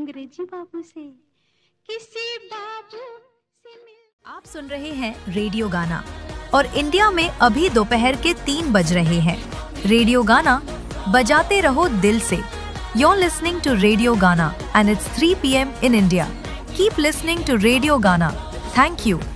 अंग्रेजी बाबू से, किसी बाबू से मिल। आप सुन रहे हैं रेडियो गाना और इंडिया में अभी दोपहर के 3 बज रहे हैं। रेडियो गाना बजाते रहो दिल से। You're listening to Radio Gana and it's 3 p.m. in India. Keep listening to Radio Gana. Thank you.